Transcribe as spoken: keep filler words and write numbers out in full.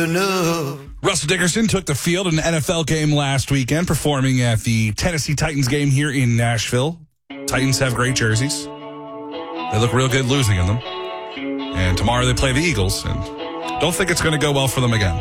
enough. Russell Dickerson took the field in an N F L game last weekend, performing at the Tennessee Titans game here in Nashville. Titans have great jerseys. They look real good losing in them. And tomorrow they play the Eagles, and don't think it's going to go well for them again.